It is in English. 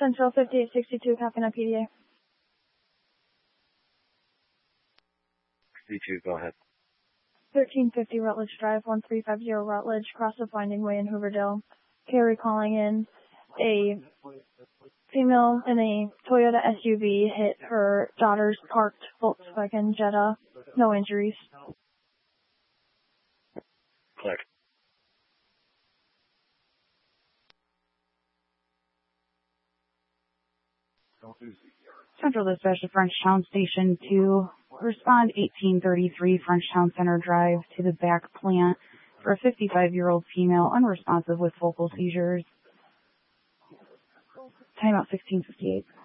Central 5862, copying PDA. 62, go ahead. 1350 Rutledge Drive, 1350 Rutledge, cross the Finding Way in Hooverdale. Carrie calling in. A female in a Toyota SUV hit her daughter's parked Volkswagen Jetta. No injuries. Click. Central Dispatch to Frenchtown Station 2. Respond 1833 Frenchtown Center Drive to the back plant for a 55-year-old female unresponsive with focal seizures. Timeout 1658.